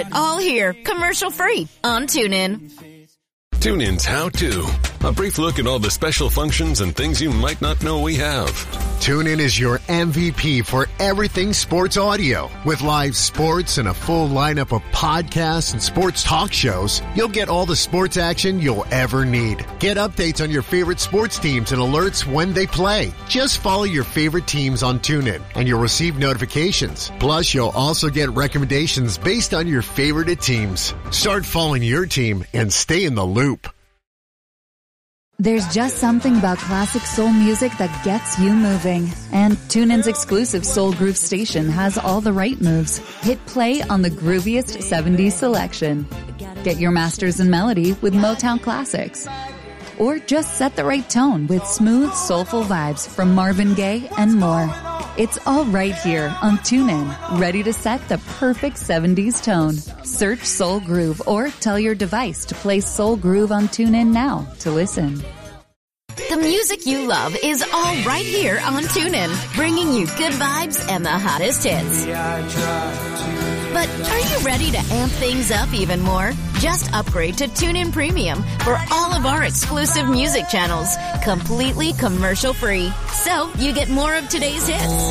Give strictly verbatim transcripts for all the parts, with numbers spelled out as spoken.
it all here, commercial-free, on TuneIn. TuneIn's How To. A brief look at all the special functions and things you might not know we have. TuneIn is your M V P for everything sports audio. With live sports and a full lineup of podcasts and sports talk shows, you'll get all the sports action you'll ever need. Get updates on your favorite sports teams and alerts when they play. Just follow your favorite teams on TuneIn and you'll receive notifications. Plus, you'll also get recommendations based on your favorite teams. Start following your team and stay in the loop. There's just something about classic soul music that gets you moving. And TuneIn's exclusive Soul Groove station has all the right moves. Hit play on the grooviest seventies selection. Get your masters in melody with Motown classics. Or just set the right tone with smooth, soulful vibes from Marvin Gaye and more. It's all right here on TuneIn, ready to set the perfect seventies tone. Search Soul Groove or tell your device to play Soul Groove on TuneIn now to listen. The music you love is all right here on TuneIn, bringing you good vibes and the hottest hits. But are you ready to amp things up even more? Just upgrade to TuneIn Premium for all of our exclusive music channels, completely commercial-free. So you get more of today's hits,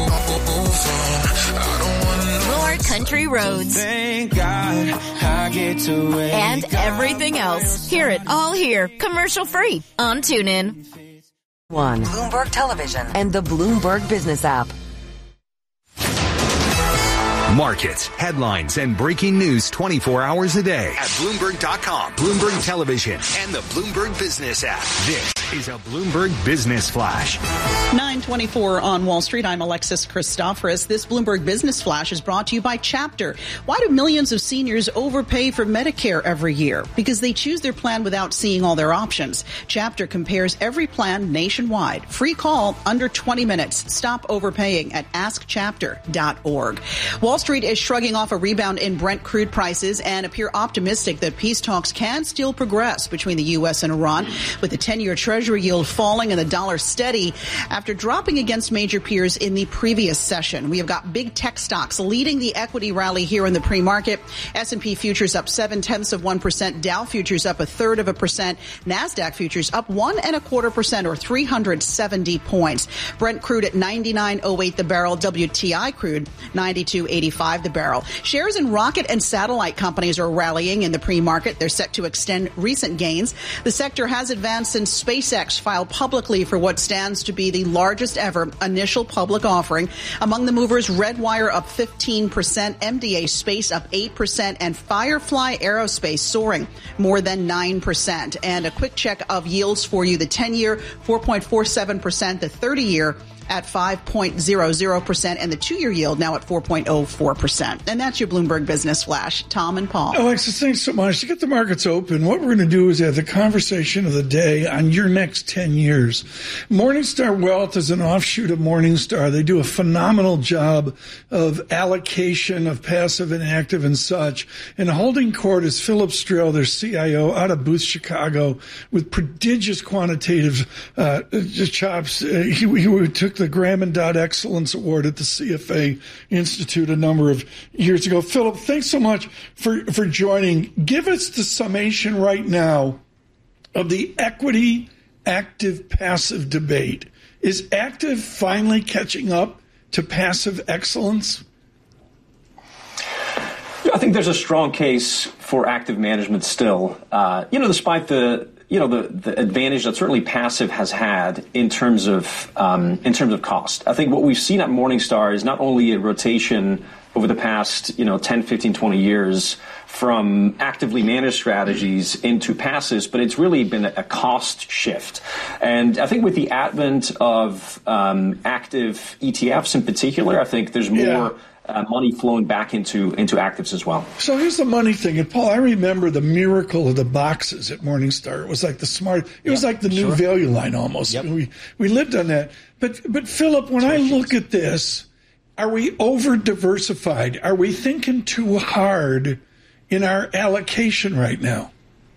more country roads, Thank God I get to wake and everything else. Hear it all here, commercial-free on TuneIn. One, Bloomberg Television, and the Bloomberg Business app. Markets, headlines, and breaking news twenty-four hours a day at Bloomberg dot com, Bloomberg Television, and the Bloomberg Business app. This is a Bloomberg Business Flash. nine twenty-four on Wall Street. I'm Alexis Christoforous. This Bloomberg Business Flash is brought to you by Chapter. Why do millions of seniors overpay for Medicare every year? Because they choose their plan without seeing all their options. Chapter compares every plan nationwide. Free call under twenty minutes. Stop overpaying at ask chapter dot org. Wall Street is shrugging off a rebound in Brent crude prices and appear optimistic that peace talks can still progress between the U S and Iran, with the ten-year Treasury yield falling and the dollar steady after dropping against major peers in the previous session. We have got big tech stocks leading the equity rally here in the pre-market. S and P futures up seven-tenths of one percent, Dow futures up a third of a percent, NASDAQ futures up one and a quarter percent or three hundred seventy points. Brent crude at ninety-nine oh eight the barrel, W T I crude ninety-two eighty-five the barrel. Shares in rocket and satellite companies are rallying in the pre-market. They're set to extend recent gains. The sector has advanced since SpaceX filed publicly for what stands to be the largest ever initial public offering. Among the movers, Redwire up fifteen percent, M D A Space up eight percent, and Firefly Aerospace soaring more than nine percent. And a quick check of yields for you. The ten-year, four point four seven percent. The thirty-year at five point zero zero percent, and the two-year yield now at four point zero four percent. And that's your Bloomberg Business Flash. Tom and Paul. Alexis, thanks so much. To get the markets open, what we're going to do is have the conversation of the day on your next ten years. Morningstar Wealth is an offshoot of Morningstar. They do a phenomenal job of allocation of passive and active and such. And holding court is Philip Strail, their C I O, out of Booth, Chicago, with prodigious quantitative uh, chops. Uh, he, he took the Graham Dodd Excellence Award at the C F A Institute a number of years ago. Philip, thanks so much for, for joining. Give us the summation right now of the equity active passive debate. Is active finally catching up to passive excellence? I think there's a strong case for active management still. Uh, you know, despite the you know the, the advantage that certainly passive has had in terms of um, in terms of cost. I think what we've seen at Morningstar is not only a rotation over the past you know ten, fifteen, twenty years from actively managed strategies into passives, but it's really been a cost shift. And I think with the advent of um, active E T Fs in particular, I think there's more. Yeah. Uh, money flowing back into into actives as well. So here's the money thing. And Paul, I remember the miracle of the boxes at Morningstar. It was like the smart, it yep, was like the new sure. value line almost. Yep. We we lived on that. But but Philip, when I look at this, are we over diversified? Are we thinking too hard in our allocation right now?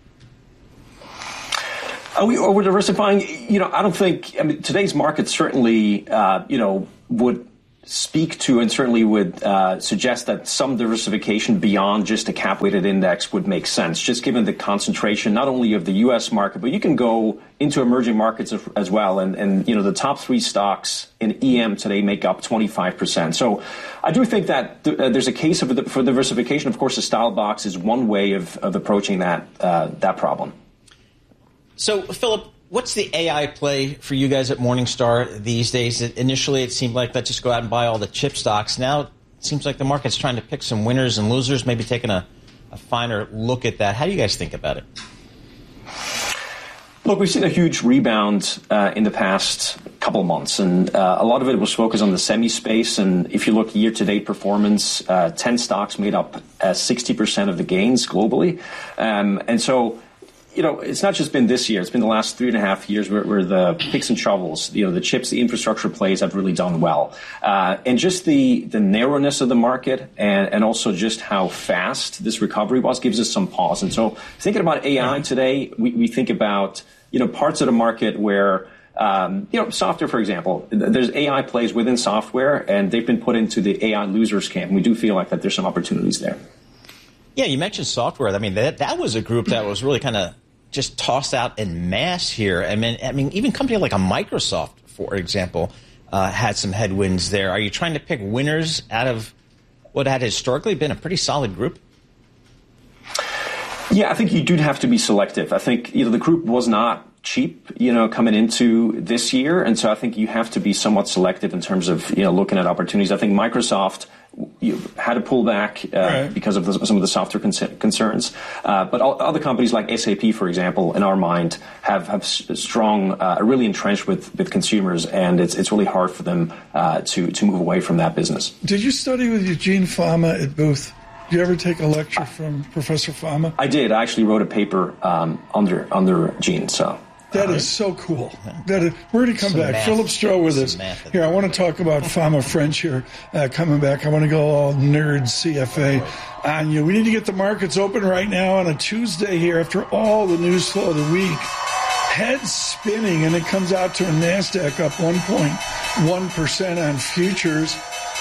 Are we over diversifying? You know, I don't think. I mean, today's market certainly, uh, you know, would. speak to and certainly would uh, suggest that some diversification beyond just a cap-weighted index would make sense, just given the concentration not only of the U S market, but you can go into emerging markets as well. And, and you know, the top three stocks in E M today make up twenty-five percent. So I do think that th- uh, there's a case of, for diversification. Of course, the style box is one way of, of approaching that uh, that problem. So, Philip, what's the A I play for you guys at Morningstar these days? It, initially, it seemed like let's just go out and buy all the chip stocks. Now, it seems like the market's trying to pick some winners and losers, maybe taking a, a finer look at that. How do you guys think about it? Look, we've seen a huge rebound uh, in the past couple of months, and uh, a lot of it was focused on the semi space. And if you look year-to-date performance, uh, ten stocks made up uh, sixty percent of the gains globally. Um, and so, you know, it's not just been this year. It's been the last three and a half years where, where the picks and shovels, you know, the chips, the infrastructure plays have really done well. Uh, and just the, the narrowness of the market and, and also just how fast this recovery was gives us some pause. And so thinking about A I today, we, we think about, you know, parts of the market where, um, you know, software, for example, there's A I plays within software, and they've been put into the A I losers camp. And we do feel like that there's some opportunities there. Yeah, you mentioned software. I mean, that that was a group that was really kind of just tossed out en masse here. I mean, I mean, even company like a Microsoft, for example, uh, had some headwinds there. Are you trying to pick winners out of what had historically been a pretty solid group? Yeah, I think you do have to be selective. I think, you know, the group was not cheap, you know, coming into this year. And so I think you have to be somewhat selective in terms of, you know, looking at opportunities. I think Microsoft you had to pull back uh, right. because of the, some of the software con- concerns. Uh, but all, other companies like S A P, for example, in our mind, have, have strong, uh, are really entrenched with, with consumers, and it's it's really hard for them uh, to, to move away from that business. Did you study with Eugene Fama at Booth? Did you ever take a lecture from Professor Fama? I did. I actually wrote a paper um, under under Gene, so. That is so cool. That is, we're going to come Some back. Math. Philip Stroh with us. Here, I want to talk about Fama French here uh, coming back. I want to go all nerd C F A on you. We need to get the markets open right now on a Tuesday here after all the news flow of the week. Heads spinning, and it comes out to a NASDAQ up one point one percent on futures.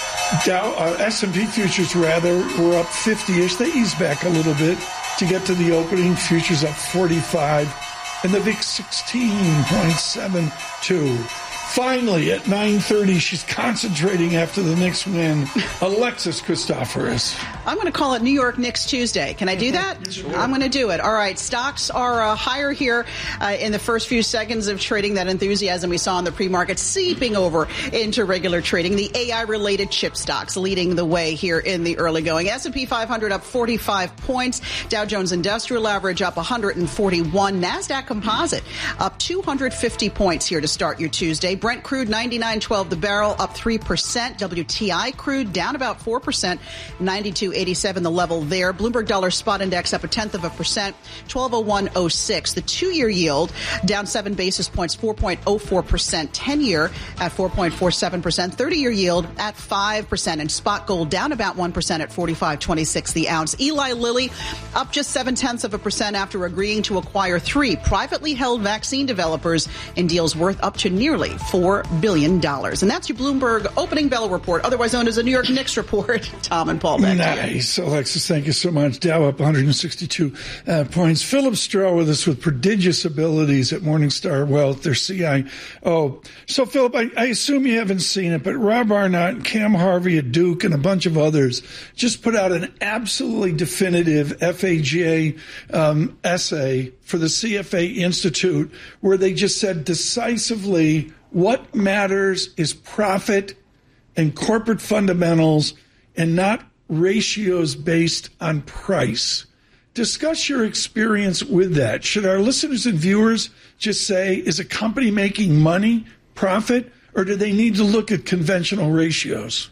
Dow, uh, S and P futures, rather, were up fifty-ish. They eased back a little bit to get to the opening. Futures up forty-five. And the V I X sixteen point seven two. Finally, at nine thirty, she's concentrating after the Knicks win. Alexis Christoforous. I'm going to call it New York Knicks Tuesday. Can I do that? Sure. I'm going to do it. All right. Stocks are uh, higher here uh, in the first few seconds of trading. That enthusiasm we saw in the pre-market seeping over into regular trading. The A I-related chip stocks leading the way here in the early going. S and P five hundred up forty-five points. Dow Jones Industrial Average up one hundred forty-one. NASDAQ Composite up two hundred fifty points here to start your Tuesday. Brent crude ninety-nine twelve the barrel, up three percent. W T I crude down about four percent, ninety-two eighty-seven the level there. Bloomberg Dollar Spot Index up a tenth of a percent, twelve oh one oh six. The two-year yield down seven basis points, four point oh four percent. ten-year at four point four seven percent. thirty-year yield at five percent. And spot gold down about one percent at forty-five twenty-six the ounce. Eli Lilly up just seven-tenths of a percent after agreeing to acquire three privately held vaccine developers in deals worth up to nearly four billion dollars. And that's your Bloomberg opening bell report, otherwise known as the New York Knicks report. Tom and Paul back to you. Nice. Alexis, thank you so much. Dow up one hundred sixty-two uh, points. Philip Stroh with us with prodigious abilities at Morningstar Wealth, their C I O. So, Philip, I, I assume you haven't seen it, but Rob Arnott and Cam Harvey at Duke and a bunch of others just put out an absolutely definitive F A G A um, essay for the C F A Institute where they just said decisively what matters is profit and corporate fundamentals and not ratios based on price. Discuss your experience with that. Should our listeners and viewers just say, is a company making money, profit, or do they need to look at conventional ratios?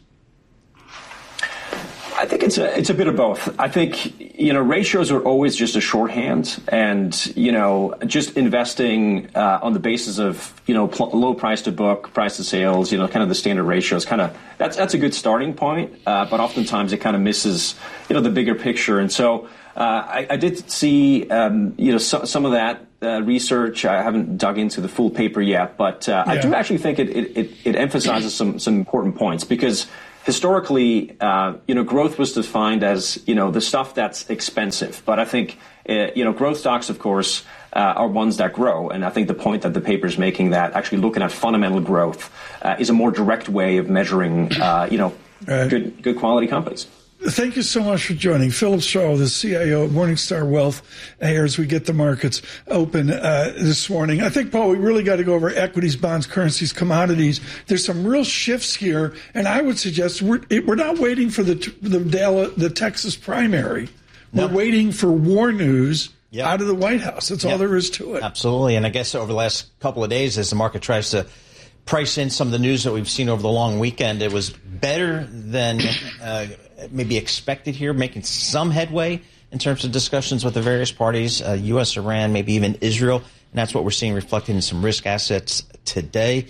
I think it's a it's a bit of both. I think, you know, ratios are always just a shorthand, and, you know, just investing uh, on the basis of, you know, pl- low price to book, price to sales, you know, kind of the standard ratios, kind of that's that's a good starting point. Uh, but oftentimes it kind of misses, you know, the bigger picture. And so uh, I, I did see, um, you know, so, some of that uh, research. I haven't dug into the full paper yet, but uh, yeah. I do actually think it, it, it, it emphasizes some, some important points because historically, uh, you know, growth was defined as, you know, the stuff that's expensive. But I think, uh, you know, growth stocks, of course, uh, are ones that grow. And I think the point that the paper is making that actually looking at fundamental growth uh, is a more direct way of measuring, uh, you know, right. good, good quality companies. Thank you so much for joining. Philip Shaw, the C I O of Morningstar Wealth, here as we get the markets open uh, this morning. I think, Paul, we really got to go over equities, bonds, currencies, commodities. There's some real shifts here, and I would suggest we're, we're not waiting for the the, Dallas, the Texas primary. We're no. waiting for war news yep. out of the White House. That's yep. all there is to it. Absolutely, and I guess over the last couple of days, as the market tries to price in some of the news that we've seen over the long weekend, it was better than uh, maybe expected here, making some headway in terms of discussions with the various parties, uh, U S, Iran, maybe even Israel. And that's what we're seeing reflected in some risk assets today.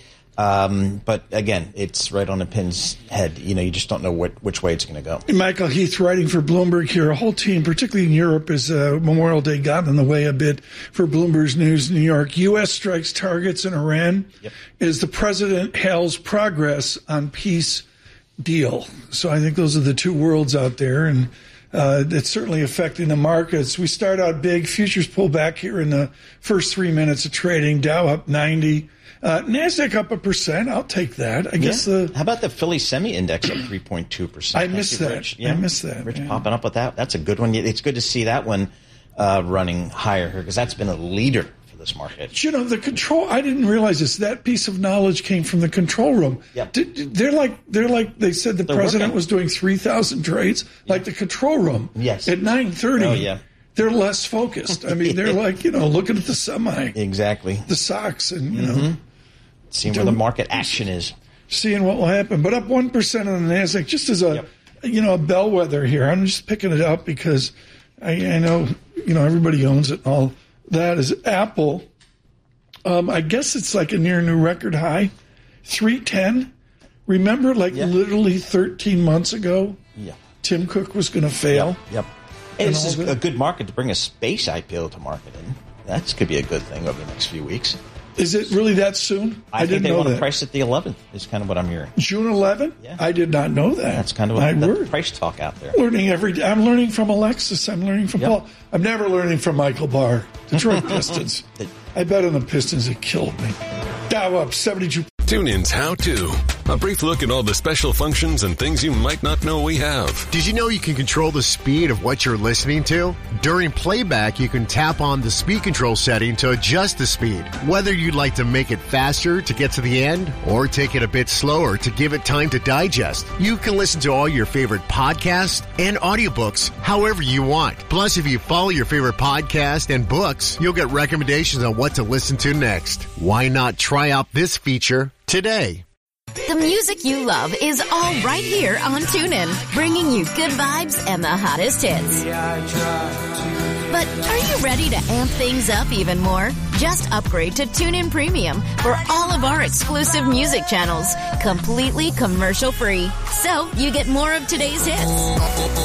Um, but again, it's right on the pin's head. You know, you just don't know what, which way it's going to go. Michael Heath writing for Bloomberg here. A whole team, particularly in Europe, as uh, Memorial Day got in the way a bit for Bloomberg's News New York. U S strikes targets in Iran yep. as the president hails progress on peace deal. So I think those are the two worlds out there, and uh, it's certainly affecting the markets. We start out big. Futures pull back here in the first three minutes of trading. Dow up ninety. Uh, NASDAQ up a percent. I'll take that. I yeah. guess the. How about the Philly Semi Index up three point two percent? I missed that. Yeah. I missed that. Rich yeah. popping up with that. That's a good one. It's good to see that one uh, running higher here because that's been a leader for this market. You know, the control. I didn't realize this. That piece of knowledge came from the control room. Yep. They're like they're like they said the they're president working. was doing three thousand trades. Yeah. Like the control room. Yes. At nine thirty. Oh yeah. They're less focused. I mean, they're like, you know, looking at the semi. Exactly. The stocks and, you mm-hmm. know. Seeing where the market action is. Seeing what will happen. But up one percent on the NASDAQ, just as a, yep. you know, a bellwether here. I'm just picking it up because I, I know, you know, everybody owns it and all that is Apple. Um, I guess it's like a near new record high, three ten. Remember, like yeah. literally thirteen months ago, yeah. Tim Cook was going to fail? Yep. yep. And this is a good market to bring a space I P O to market in. That could be a good thing over the next few weeks. Is it really that soon? I, I think didn't they know want that. to price it the eleventh is kind of what I'm hearing. June eleventh? Yeah. I did not know that. That's kind of what the price talk out there. Learning every day. I'm learning from Alexis. I'm learning from yep. Paul. I'm never learning from Michael Barr. Detroit Pistons. I bet on the Pistons. It killed me. Dow up seventy-two. Tune in's How To. A brief look at all the special functions and things you might not know we have. Did you know you can control the speed of what you're listening to? During playback, you can tap on the speed control setting to adjust the speed. Whether you'd like to make it faster to get to the end or take it a bit slower to give it time to digest, you can listen to all your favorite podcasts and audiobooks however you want. Plus, if you follow your favorite podcast and books, you'll get recommendations on what to listen to next. Why not try out this feature today? The music you love is all right here on TuneIn, bringing you good vibes and the hottest hits. But are you ready to amp things up even more? Just upgrade to TuneIn Premium for all of our exclusive music channels, completely commercial-free. So you get more of today's hits,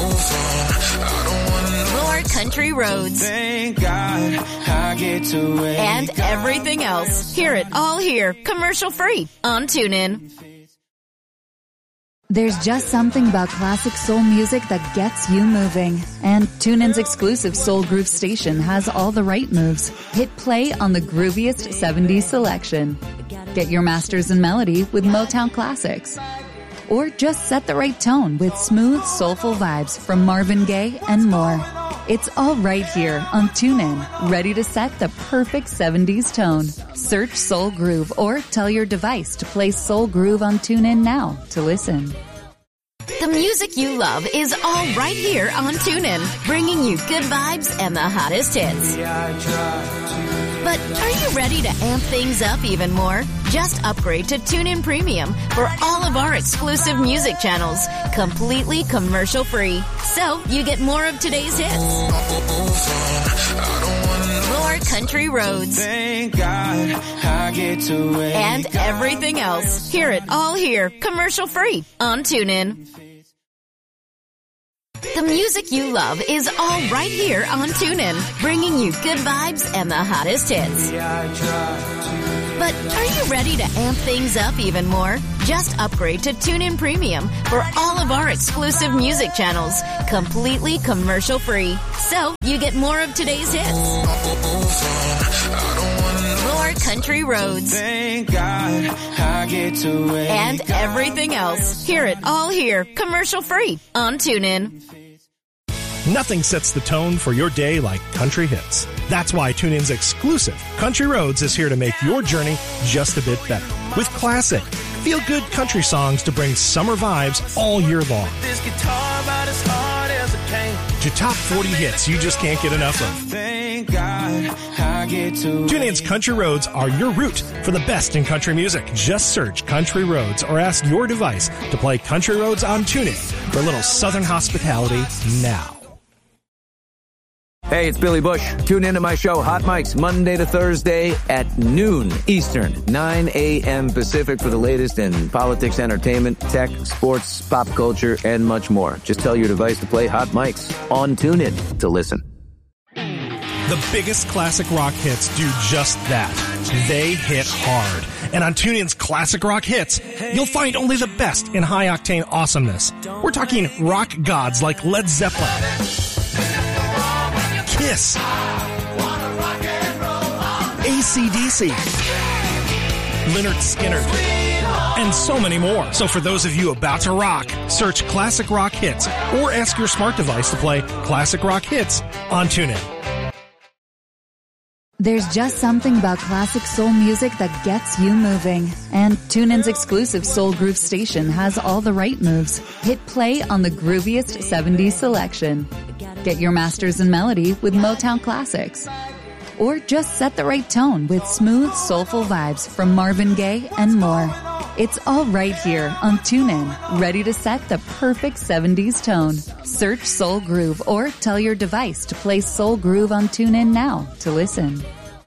more country roads, Thank God I get to wake and everything else. Hear it all here, commercial-free on TuneIn. There's just something about classic soul music that gets you moving. And TuneIn's exclusive Soul Groove station has all the right moves. Hit play on the grooviest seventies selection. Get your masters in melody with Motown classics. Or just set the right tone with smooth, soulful vibes from Marvin Gaye and more. It's all right here on TuneIn, ready to set the perfect seventies tone. Search Soul Groove or tell your device to play Soul Groove on TuneIn now to listen. The music you love is all right here on TuneIn, bringing you good vibes and the hottest hits. But are you ready to amp things up even more? Just upgrade to TuneIn Premium for all of our exclusive music channels, completely commercial-free. So you get more of today's hits, more country roads, Thank God I get to wake and everything else. Hear it all here, commercial-free on TuneIn. The music you love is all right here on TuneIn, bringing you good vibes and the hottest hits. But are you ready to amp things up even more? Just upgrade to TuneIn Premium for all of our exclusive music channels, completely commercial-free. So you get more of today's hits, more country roads, Thank God I get to wake and everything else. Hear it all here, commercial-free on TuneIn. Nothing sets the tone for your day like country hits. That's why TuneIn's exclusive Country Roads is here to make your journey just a bit better. With classic, feel-good country songs to bring summer vibes all year long. This guitar about as hard as it can. To top forty hits you just can't get enough of. Thank God I get to TuneIn's Country Roads are your route for the best in country music. Just search Country Roads or ask your device to play Country Roads on TuneIn for a little southern hospitality now. Hey, it's Billy Bush. Tune into my show, Hot Mics, Monday to Thursday at noon Eastern, nine a.m. Pacific for the latest in politics, entertainment, tech, sports, pop culture, and much more. Just tell your device to play Hot Mics on TuneIn to listen. The biggest classic rock hits do just that. They hit hard. And on TuneIn's Classic Rock Hits, you'll find only the best in high-octane awesomeness. We're talking rock gods like Led Zeppelin, Kiss, A C D C, Lynyrd Skynyrd, and so many more. So for those of you about to rock, search Classic Rock Hits or ask your smart device to play Classic Rock Hits on TuneIn. There's just something about classic soul music that gets you moving. And TuneIn's exclusive Soul Groove station has all the right moves. Hit play on the grooviest seventies selection. Get your masters in melody with Motown classics. Or just set the right tone with smooth, soulful vibes from Marvin Gaye and more. It's all right here on TuneIn, ready to set the perfect seventies tone. Search Soul Groove or tell your device to play Soul Groove on TuneIn now to listen.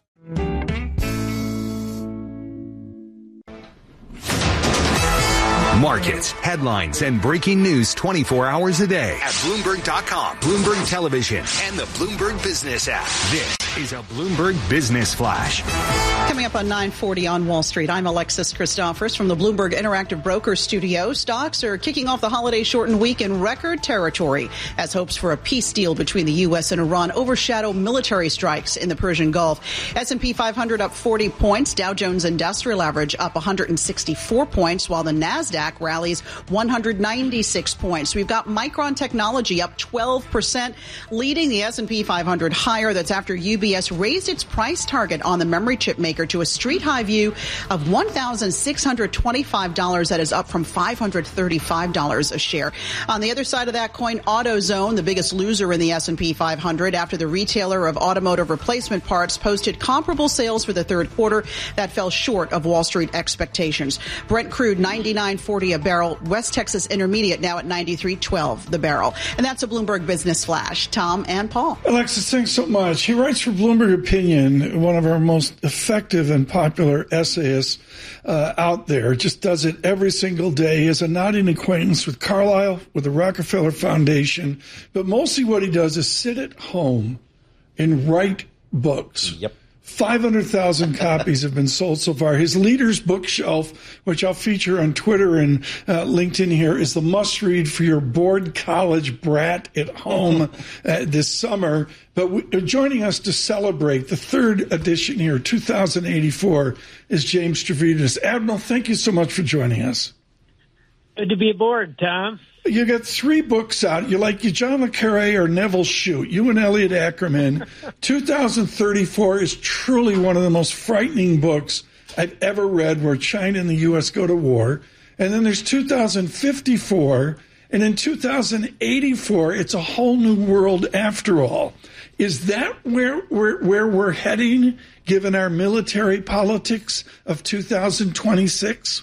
Markets, headlines, and breaking news twenty-four hours a day at Bloomberg dot com, Bloomberg Television, and the Bloomberg Business app. This is a Bloomberg Business Flash. Coming up on nine forty on Wall Street, I'm Alexis Christophers from the Bloomberg Interactive Brokers studio. Stocks are kicking off the holiday-shortened week in record territory as hopes for a peace deal between the U S and Iran overshadow military strikes in the Persian Gulf. S and P five hundred up forty points, Dow Jones Industrial Average up one hundred sixty-four points, while the NASDAQ rallies one hundred ninety-six points. We've got Micron Technology up twelve percent, leading the S and P five hundred higher. That's after U B S raised its price target on the memory chip maker to a street high view of one thousand six hundred twenty-five dollars. That is up from five hundred thirty-five dollars a share. On the other side of that coin, AutoZone, the biggest loser in the S and P five hundred after the retailer of automotive replacement parts posted comparable sales for the third quarter that fell short of Wall Street expectations. Brent crude ninety-nine forty a barrel. West Texas Intermediate now at ninety-three twelve the barrel. And that's a Bloomberg Business Flash. Tom and Paul. Alexis, thanks so much. He writes for Bloomberg Opinion, one of our most effective and popular essayists uh, out there. Just does it every single day. He has a nodding acquaintance with Carlyle, with the Rockefeller Foundation. But mostly what he does is sit at home and write books. Yep. five hundred thousand copies have been sold so far. His Leaders Bookshelf, which I'll feature on Twitter and uh, LinkedIn here, is the must-read for your bored college brat at home uh, this summer. But we, uh, joining us to celebrate the third edition here, two thousand eighty-four, is James Stavridis. Admiral, thank you so much for joining us. Good to be aboard, Tom. You got three books out. You like you John le Carré or Neville Shute. You and Elliot Ackerman. two thousand thirty-four is truly one of the most frightening books I've ever read, where China and the U S go to war. And then there's two thousand fifty-four. And in two thousand eighty-four, it's a whole new world after all. Is that where, where, where we're heading, given our military politics of two thousand twenty-six?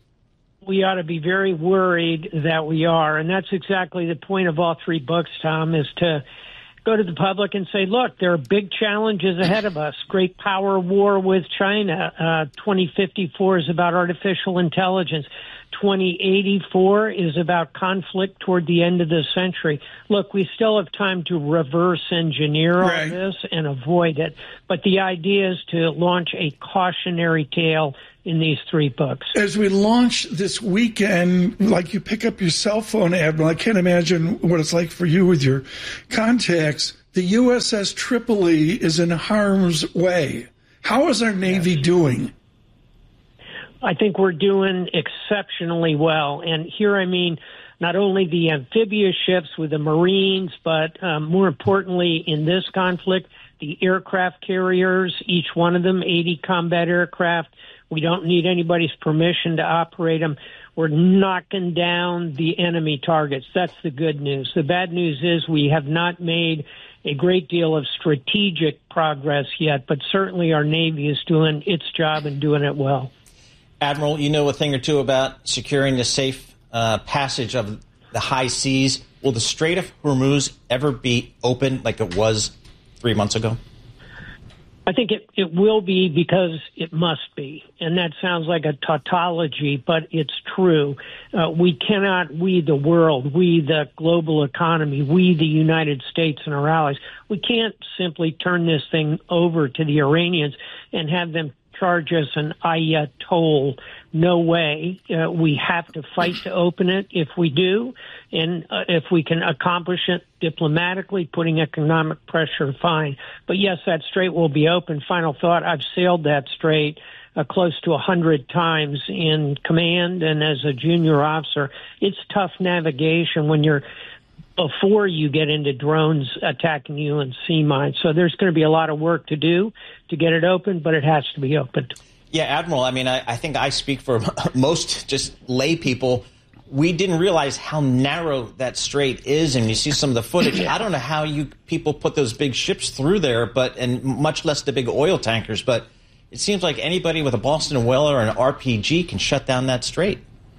We ought to be very worried that we are. And that's exactly the point of all three books, Tom, is to go to the public and say, look, there are big challenges ahead of us. Great power war with China. Uh, twenty fifty-four is about artificial intelligence. twenty eighty-four is about conflict toward the end of the century. Look, we still have time to reverse engineer all Right. this and avoid it. But the idea is to launch a cautionary tale in these three books. As we launch this weekend, like you pick up your cell phone, Admiral, I can't imagine what it's like for you with your contacts. The U S S Tripoli is in harm's way. How is our Navy doing? I think we're doing exceptionally well. And here I mean not only the amphibious ships with the Marines, but um, more importantly in this conflict, the aircraft carriers, each one of them, eighty combat aircraft. We don't need anybody's permission to operate them. We're knocking down the enemy targets. That's the good news. The bad news is we have not made a great deal of strategic progress yet, but certainly our Navy is doing its job and doing it well. Admiral, you know a thing or two about securing the safe uh, passage of the high seas. Will the Strait of Hormuz ever be open like it was three months ago? I think it, it will be because it must be. And that sounds like a tautology, but it's true. Uh, we cannot, we the world, we the global economy, we the United States and our allies, we can't simply turn this thing over to the Iranians and have them charge us an ayah toll. No way. Uh, we have to fight to open it if we do. And uh, if we can accomplish it diplomatically, putting economic pressure, fine. But yes, that strait will be open. Final thought, I've sailed that strait uh, close to a hundred times in command and as a junior officer. It's tough navigation when you're before you get into drones attacking you and sea mines. So there's going to be a lot of work to do to get it open, but it has to be opened. Yeah, Admiral, I mean, I, I think I speak for most just lay people. We didn't realize how narrow that strait is, and you see some of the footage. I don't know how you people put those big ships through there, but and much less the big oil tankers, but it seems like anybody with a Boston Whaler or an R P G can shut down that strait.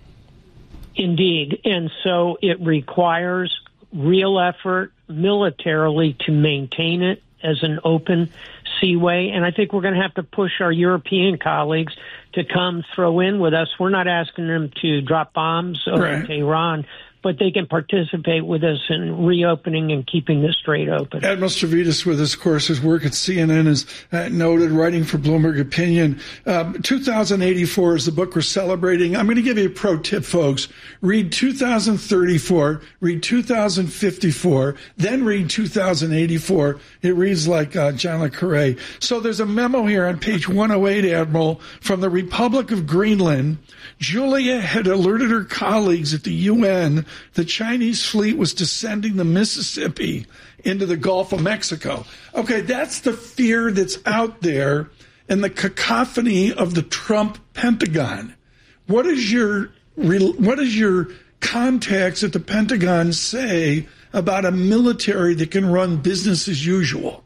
Indeed, and so it requires real effort militarily to maintain it as an open seaway. And I think we're going to have to push our European colleagues to come throw in with us. We're not asking them to drop bombs over Right. to Iran, but they can participate with us in reopening and keeping the strait open. Admiral Stavridis with us, of course, his work at C N N is uh, noted, writing for Bloomberg Opinion. Um, two thousand eighty-four is the book we're celebrating. I'm going to give you a pro tip, folks. Read two thousand thirty-four, read two thousand fifty-four, then read two thousand eighty-four. It reads like uh, John Le Carre. So there's a memo here on page one oh eight, Admiral, from the Republic of Greenland. Julia had alerted her colleagues at the U N the Chinese fleet was descending the Mississippi into the Gulf of Mexico. Okay, that's the fear that's out there and the cacophony of the Trump Pentagon. What is your what does your contacts at the Pentagon say about a military that can run business as usual?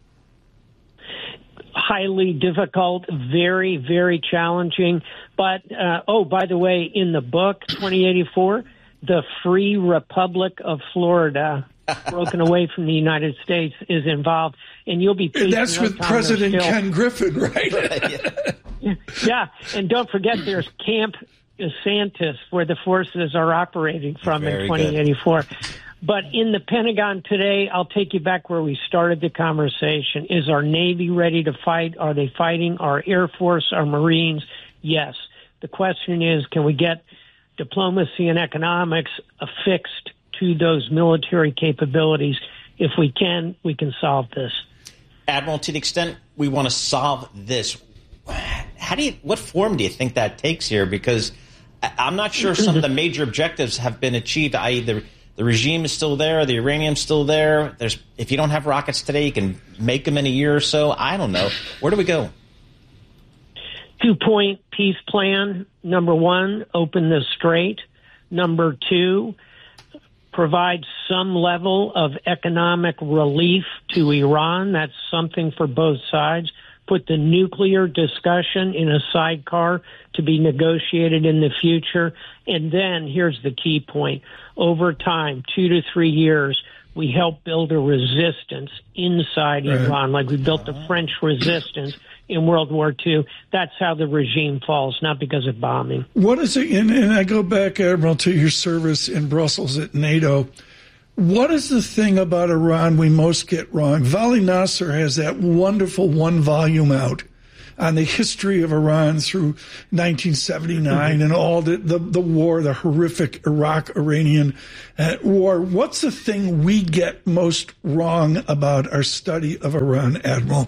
Highly difficult, very, very challenging. But, uh, oh, by the way, in the book, twenty eighty-four, the Free Republic of Florida, broken away from the United States, is involved. And you'll be pleased That's to know, with Tom, President still, Ken Griffin, right? yeah, and don't forget there's Camp DeSantis, where the forces are operating from Very in twenty eighty-four. Good. But in the Pentagon today, I'll take you back where we started the conversation. Is our Navy ready to fight? Are they fighting? Our Air Force, our Marines? Yes. The question is, can we get diplomacy and economics affixed to those military capabilities? If we can, we can solve this. Admiral, to the extent we want to solve this, how do you, what form do you think that takes here? Because I'm not sure some of the major objectives have been achieved, that is the, the regime is still there, the uranium's still there. There's, if you don't have rockets today, you can make them in a year or so. I don't know. Where do we go? Two-point peace plan. Number one, open the strait. Number two, provide some level of economic relief to Iran. That's something for both sides. Put the nuclear discussion in a sidecar to be negotiated in the future. And then here's the key point. Over time, two to three years, we help build a resistance inside Right. Iran, like we built the French resistance in World War Two. That's how the regime falls, not because of bombing. What is it? And, and I go back, Admiral, to your service in Brussels at NATO. What is the thing about Iran we most get wrong? Vali Nasser has that wonderful one volume out on the history of Iran through nineteen seventy-nine mm-hmm. and all the, the, the war, the horrific Iraq-Iranian uh, war. What's the thing we get most wrong about our study of Iran, Admiral?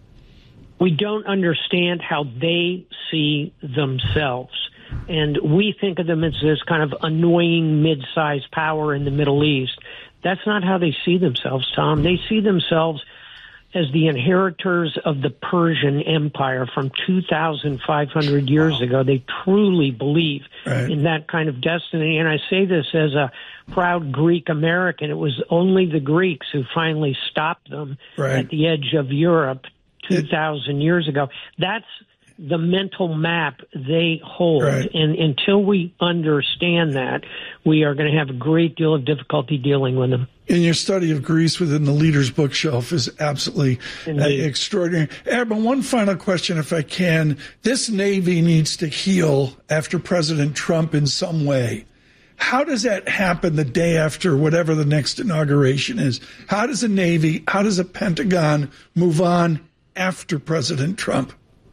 We don't understand how they see themselves. And we think of them as this kind of annoying mid-sized power in the Middle East. That's not how they see themselves, Tom. They see themselves as the inheritors of the Persian Empire from two thousand five hundred years wow. ago. They truly believe right. in that kind of destiny. And I say this as a proud Greek American. It was only the Greeks who finally stopped them right. at the edge of Europe two thousand it, years ago. That's the mental map they hold. Right. And until we understand that, we are going to have a great deal of difficulty dealing with them. And your study of Greece within the Leader's Bookshelf is absolutely uh, extraordinary. Admiral, one final question, if I can. This Navy needs to heal after President Trump in some way. How does that happen the day after whatever the next inauguration is? How does the Navy, how does the Pentagon move on after President Trump?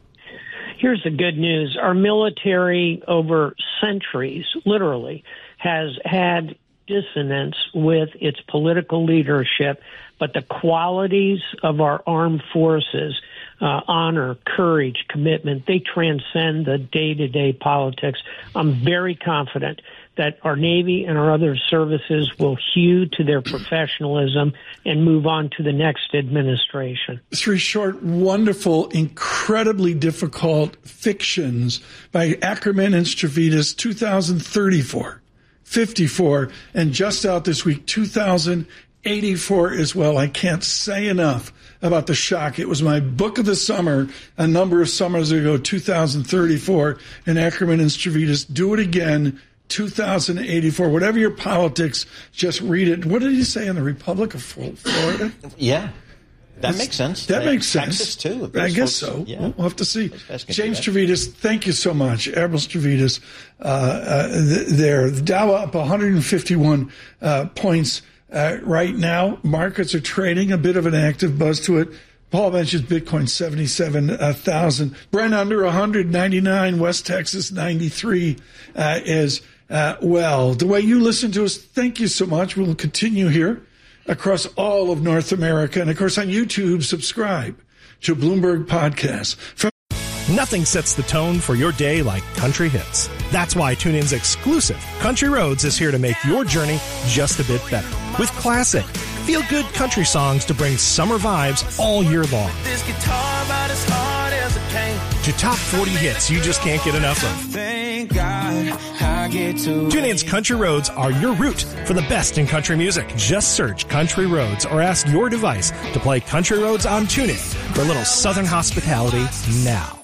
Here's the good news. Our military over centuries, literally, has had dissonance with its political leadership, but the qualities of our armed forces, uh, honor, courage, commitment, they transcend the day-to-day politics. I'm very confident that our Navy and our other services will hew to their professionalism and move on to the next administration. Three short, wonderful, incredibly difficult fictions by Ackerman and Stavridis, two thousand thirty-four, fifty-four, and just out this week, two thousand eighty-four as well. I can't say enough about the shock. It was my book of the summer a number of summers ago, two thousand thirty-four, and Ackerman and Stavridis. Do it again. two thousand eighty-four. Whatever your politics, just read it. What did he say in the Republic of Florida? Yeah, that That's, makes sense. That uh, makes sense. Texas too. I guess folks, so. Yeah. We'll have to see. James Stavridis, thank you so much. Admiral Stavridis uh, uh, th- there. The Dow up one hundred fifty-one uh, points uh, right now. Markets are trading, a bit of an active buzz to it. Paul mentions Bitcoin seventy-seven thousand. Brent under one hundred ninety-nine. West Texas ninety-three uh, is uh, well. The way you listen to us, thank you so much. We'll continue here across all of North America. And, of course, on YouTube, subscribe to Bloomberg Podcasts. From Nothing sets the tone for your day like country hits. That's why TuneIn's exclusive Country Roads is here to make your journey just a bit better. With classic, feel-good country songs to bring summer vibes all year long. This guitar about as hard as it came. To top forty hits you just can't get enough of. Thank God I get to TuneIn's Country Roads are your route for the best in country music. Just search Country Roads or ask your device to play Country Roads on TuneIn for a little Southern hospitality now.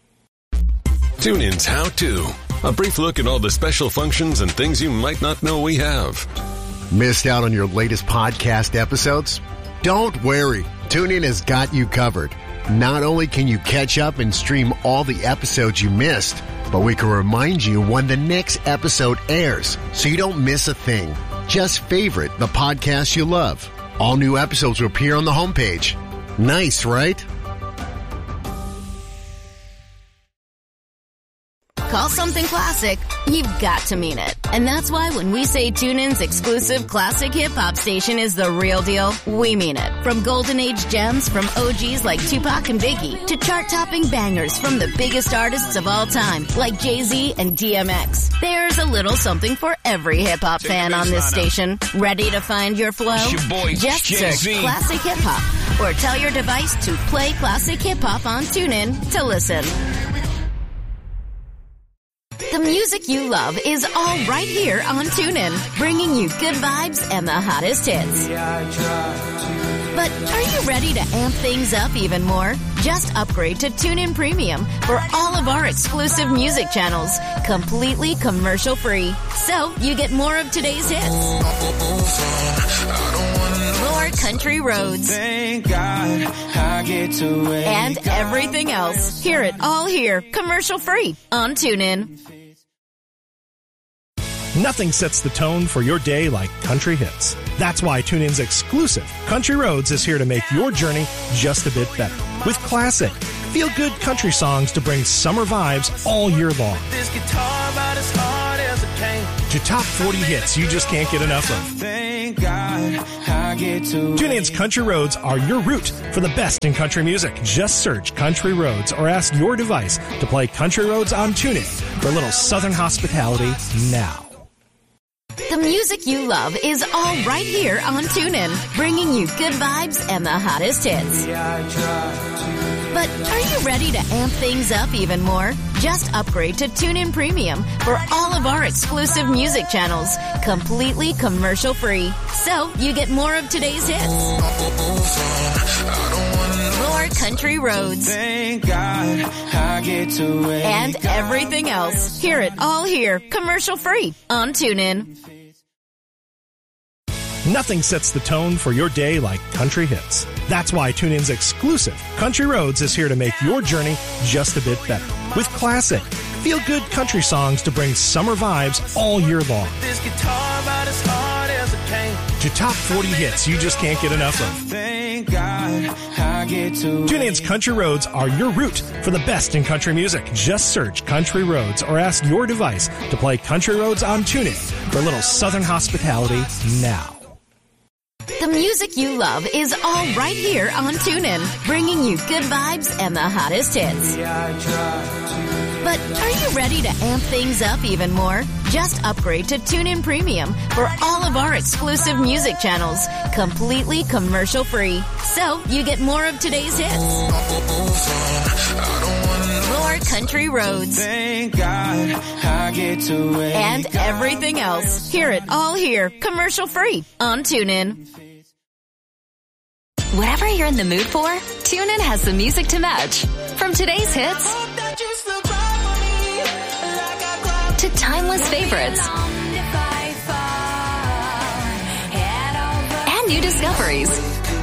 TuneIn's How To. A brief look at all the special functions and things you might not know we have. Missed out on your latest podcast episodes? Don't worry. TuneIn has got you covered. Not only can you catch up and stream all the episodes you missed, but we can remind you when the next episode airs so you don't miss a thing. Just favorite the podcast you love. All new episodes will appear on the homepage. Nice, right? Call something classic, you've got to mean it. And that's why when we say TuneIn's exclusive classic hip-hop station is the real deal, we mean it. From golden age gems from O Gs like Tupac and Biggie to chart-topping bangers from the biggest artists of all time like Jay-Z and D M X. There's a little something for every hip-hop fan on this station. Ready to find your flow? Your boy, Just Jay-Z. search Classic Hip-Hop or tell your device to play Classic Hip-Hop on TuneIn to listen. The music you love is all right here on TuneIn, bringing you good vibes and the hottest hits. But are you ready to amp things up even more? Just upgrade to TuneIn Premium for all of our exclusive music channels, completely commercial-free. So you get more of today's hits. Country Roads. Thank God I get to wake And everything else. Hear it all here, commercial free on TuneIn. Nothing sets the tone for your day like country hits. That's why TuneIn's exclusive Country Roads is here to make your journey just a bit better. With classic, feel-good country songs to bring summer vibes all year long. this guitar about as hard as it can. To top forty hits you just can't get enough of. Thank God I get to TuneIn's Country Roads are your route for the best in country music. Just search Country Roads or ask your device to play Country Roads on TuneIn for a little Southern hospitality now. The music you love is all right here on TuneIn, bringing you good vibes and the hottest hits. But are you ready to amp things up even more? Just upgrade to TuneIn Premium for all of our exclusive music channels, completely commercial free. So you get more of today's hits. More country roads. Thank God I get to wake And everything else. Hear it all here, commercial free on TuneIn. Nothing sets the tone for your day like country hits. That's why TuneIn's exclusive Country Roads is here to make your journey just a bit better. With classic, feel-good country songs to bring summer vibes all year long. this guitar about as hard as it can. To top forty hits you just can't get enough of. Thank God I get to TuneIn's Country Roads are your route for the best in country music. Just search Country Roads or ask your device to play Country Roads on TuneIn for a little Southern hospitality now. The music you love is all right here on TuneIn, bringing you good vibes and the hottest hits. But are you ready to amp things up even more? Just upgrade to TuneIn Premium for all of our exclusive music channels, completely commercial free. So you get more of today's hits. More country roads. Thank God I get to wake And everything else. Hear it all here, commercial free on TuneIn. Whatever you're in the mood for, TuneIn has the music to match. From today's hits to timeless favorites and new discoveries.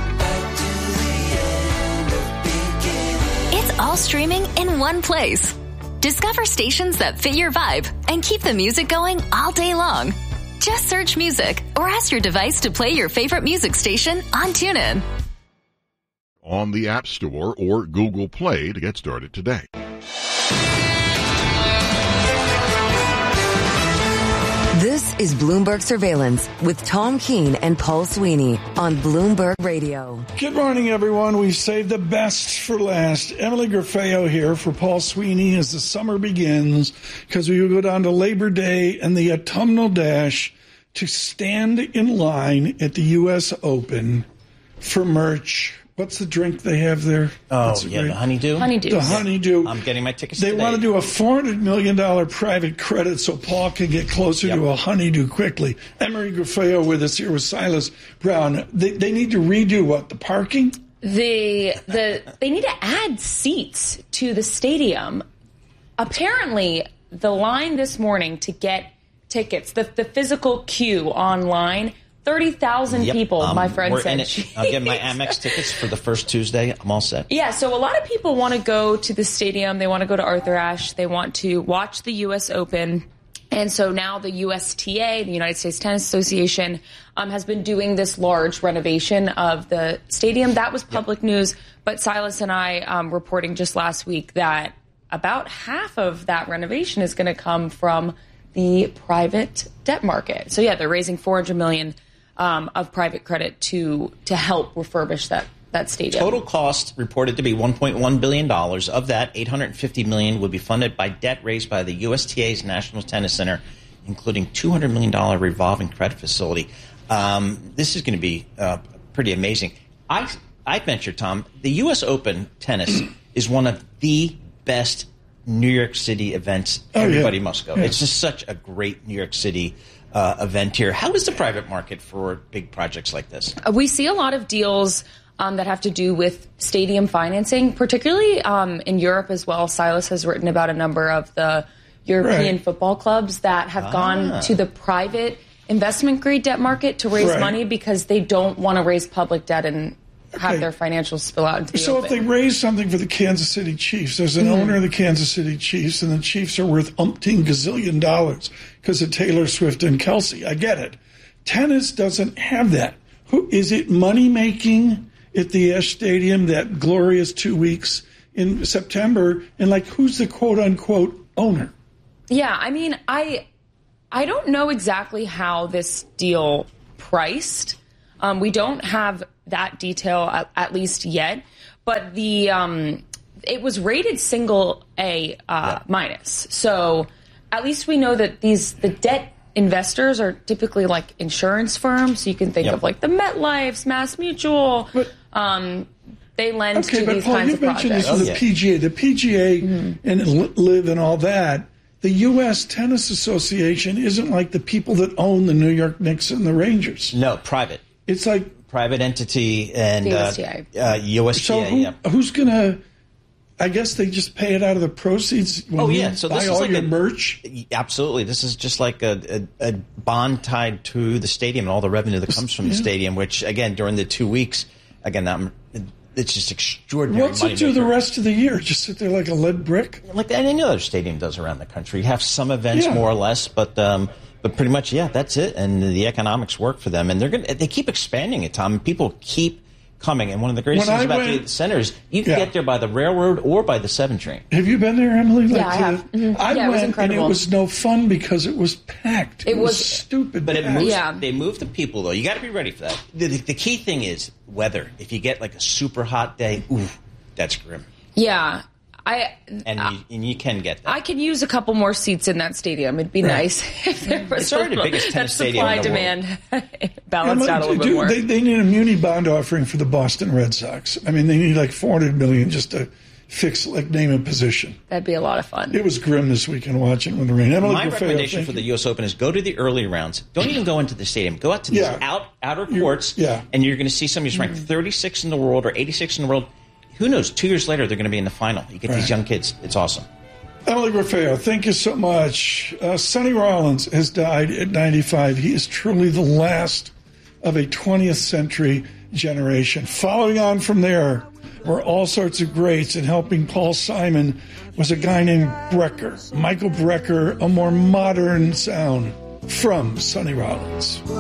It's all streaming in one place. Discover stations that fit your vibe and keep the music going all day long. Just search music or ask your device to play your favorite music station on TuneIn. On the App Store or Google Play to get started today. This is Bloomberg Surveillance with Tom Keene and Paul Sweeney on Bloomberg Radio. Good morning, everyone. We've saved the best for last. Emily Grafeo here for Paul Sweeney as the summer begins, because we will go down to Labor Day and the autumnal dash to stand in line at the U S Open for merch. What's the drink they have there? Oh, That's yeah, great- the honeydew? Honeydew. The honeydew. I'm getting my tickets They today. want to do a four hundred million dollars private credit so Paul can get closer Yep. to a honeydew quickly. Emery Grafeo with us here with Silas Brown. They, they need to redo what? The parking? The the they need to add seats to the stadium. Apparently, the line this morning to get tickets, the the physical queue online, thirty thousand Yep, people. um, my friend we're said. in it. I'll get my Amex tickets for the first Tuesday. I'm all set. Yeah, so a lot of people want to go to the stadium. They want to go to Arthur Ashe. They want to watch the U S Open. And so now the U S T A, the United States Tennis Association, um, has been doing this large renovation of the stadium. That was public news. But Silas and I um, reporting just last week that about half of that renovation is going to come from the private debt market. So, yeah, they're raising four hundred million dollars um, of private credit to to help refurbish that, that stadium. Total cost reported to be one point one billion dollars. Of that, eight hundred fifty million dollars would be funded by debt raised by the U S T A's National Tennis Center, including two hundred million dollars revolving credit facility. Um, this is going to be uh, pretty amazing. I I venture, Tom, the U S Open tennis is one of the best New York City events. Oh, Everybody yeah. must go. Yeah. It's just such a great New York City uh, event here. How is the private market for big projects like this? Uh, We see a lot of deals um, that have to do with stadium financing, particularly um, in Europe as well. Silas has written about a number of the European Right. football clubs that have Ah. gone to the private investment grade debt market to raise Right. money because they don't want to raise public debt and have Okay. their financials spill out into the So open. if they raise something for the Kansas City Chiefs, there's an Mhm. owner of the Kansas City Chiefs, and the Chiefs are worth umpteen gazillion dollars because of Taylor Swift and Kelsey. I get it. Tennis doesn't have that. Who is it money making at the Ash Stadium that glorious two weeks in September? And like, who's the quote unquote owner? Yeah, I mean, I I don't know exactly how this deal priced. Um, we don't have that detail at, at least yet, but the um, it was rated single A uh, minus. So at least we know that these the debt investors are typically like insurance firms. So you can think Yep. of like the MetLife's, Mass Mutual. Um, they lend Okay, to but these Paul, kinds you of mentioned projects. this with the P G A. The P G A and L- Live and all that. The U S Tennis Association isn't like the people that own the New York Knicks and the Rangers. No, private. It's like private entity and The U uh, S T A. uh, U S T A. So who, yeah. who's going to, I guess they just pay it out of the proceeds when Oh you yeah, so buy this is all like your a merch? Absolutely, this is just like a, a, a bond tied to the stadium and all the revenue that comes from the Yeah. stadium. Which again, during the two weeks, again, that, it's just extraordinary. What's money it do the maker. rest of the year? Just sit there like a lead brick? Like any other stadium does around the country. You have some events Yeah. more or less, but um, but pretty much, yeah, that's it. And the economics work for them, and they're gonna they keep expanding it, Tom. People keep coming, and one of the greatest When things I about went- the centers, you can Yeah. get there by the railroad or by the seven train. Have you been there, Emily? Yeah, I to- have. Mhm. I Yeah, it was went, and incredible. it was no fun because it was packed. It, It was, was- stupid. But it packed. moves, Yeah. they move the people, though. You got to be ready for that. The, the, the key thing is weather. If you get like a super hot day, ooh, that's grim. Yeah, I And, you, and you can get that. I could use a couple more seats in that stadium. It'd be nice if there was It's already the biggest that tennis stadium supply in the demand Emily, balanced out a little do- bit more. They, they need a muni bond offering for the Boston Red Sox. I mean, they need like four hundred million dollars just to fix, like, name and position. That'd be a lot of fun. It was grim this weekend watching with the rain. Emily My Grafeo, recommendation thank for you. the U S Open is go to the early rounds. Don't even go into the stadium. Go out to these Yeah. out, outer courts, yeah. and you're going to see somebody who's ranked thirty-six in the world or eighty-six in the world. Who knows? Two years later, they're going to be in the final. You get Right. these young kids. It's awesome. Emily Grafeo, thank you so much. Uh, Sonny Rollins has died at ninety-five. He is truly the last of a twentieth century generation. Following on from there were all sorts of greats, and helping Paul Simon was a guy named Brecker. Michael Brecker, a more modern sound from Sonny Rollins.